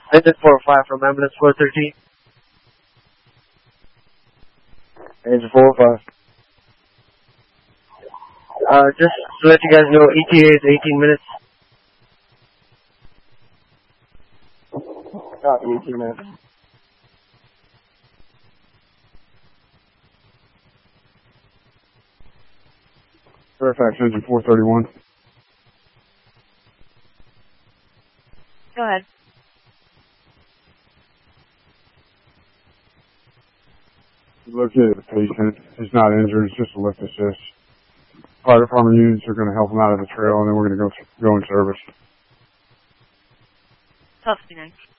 Engine 405 from ambulance 413. Engine 405. Just to let you guys know, ETA is 18 minutes. Copy, 18 minutes. Fairfax engine 431. Go ahead. Located the patient. He's not injured. It's just a lift assist. Fire department units are going to help him out of the trail, and then we're going to go in service. 1259.